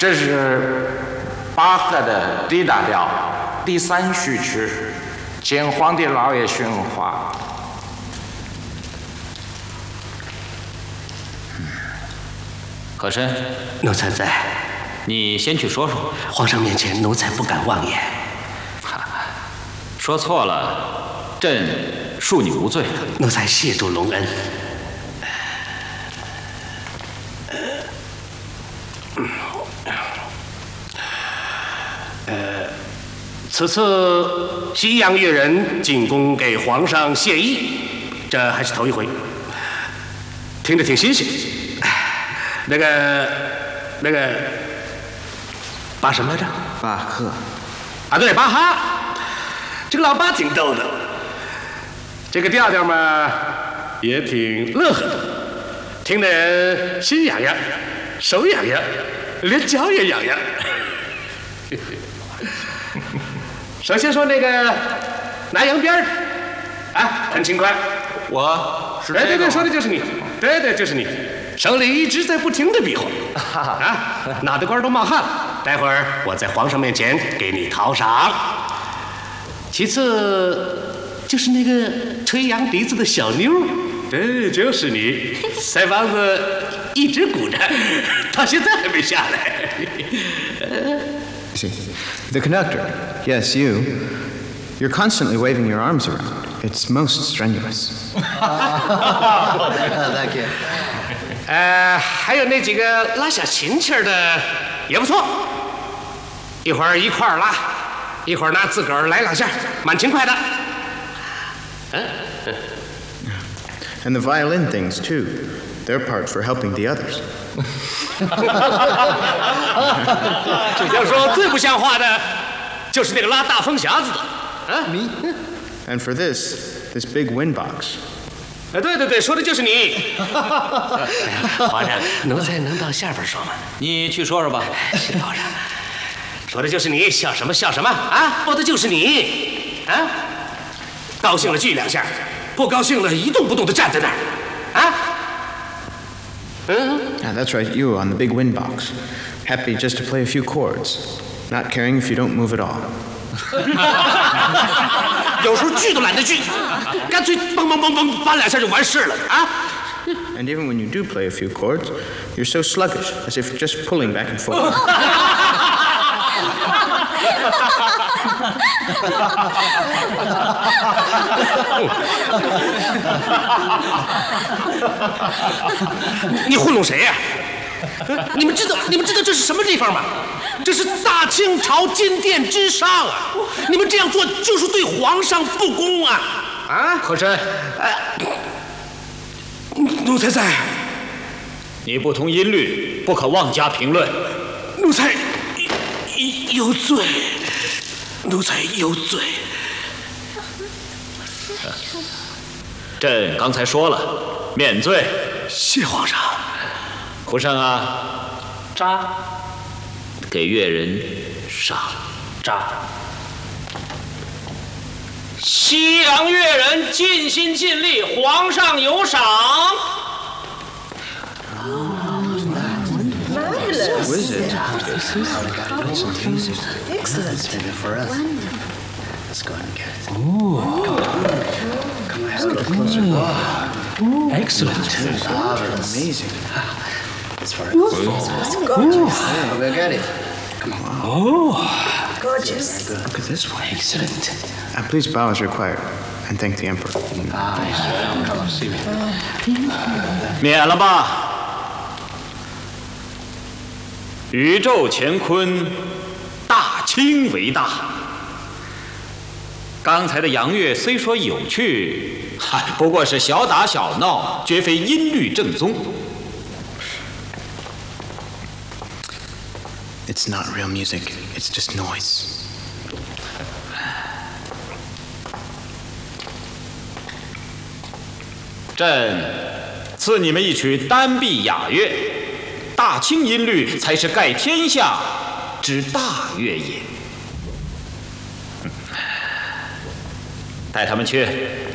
这是巴赫的 D 大调第3序曲，见皇帝老爷训话。 和珅， 奴才在。 你先去说说。 皇上面前，奴才不敢妄言。 说错了，朕恕你无罪。 奴才谢主隆恩。此次西洋乐人进宫给皇上献艺，这还是头一回，听着挺新鲜。那个，巴什么来着？ 巴赫。 啊，对，巴哈。这个老巴挺逗的，这个调调嘛也挺乐呵的，听得人心痒痒，手痒痒，连脚也痒痒。首先说那个拿洋鞭的，啊，很勤快。 我是对，说的就是你，对，就是你，手里一直在不停的比划，啊，脑袋瓜都冒汗了。待会儿我在皇上面前给你讨赏。其次就是那个吹洋笛子的小妞，对，就是你，腮帮子一直鼓着，到现在还没下来。 The conductor. Yes, you. You're constantly waving your arms around. It's most strenuous. Thank you. 还有那几个拉小琴气儿的也不错，一会儿一块儿拉，一会儿拿自个儿来2下，蛮勤快的。 And the violin things, too. Their part for helping the others. 要说最不像话的，就是那个拉大风匣子的，啊 ，Me? And for this big wind box. 对，说的就是你。皇上，奴才能到下边说吗？ 你去说说吧。 是皇上，说的就是你，笑什么啊？说的就是你，啊！高兴了锯2下，不高兴了一动不动的站在那儿，啊！ Yeah, that's right, you on the big wind box. Happy just to play a few chords, not caring if you don't move at all. 有时候锯都懒得锯，干脆嘣搬2下就完事了啊！ And even when you do play a few chords, you're so sluggish, as if just pulling back and forth. 你糊弄谁呀？你们知道这是什么地方吗？这是大清朝金殿之上啊！你们这样做就是对皇上不公啊！啊， 和珅， 奴才在。 你不通音律，不可妄加评论。 奴才有罪，奴才有罪。 朕刚才说了，免罪。 谢皇上。 胡尚啊， 扎， 给乐人赏扎。 西洋乐人尽心尽力，皇上有赏。 Excellent. For us. Let's go and get it. Come on, let's get closer. Excellent. Amazing. It's for us. It's gorgeous. We'll get it. Come on. Gorgeous. Look at this one. Excellent. Please bow as required, and thank the emperor. Come on, see me. 免了吧。宇宙乾坤，大清为大。刚才的洋乐虽说有趣，不过是小打小闹，绝非音律正宗。 It's not real music. It's just noise. 朕赐你们一曲单臂雅乐，大清音律才是盖天下之大乐也。带他们去。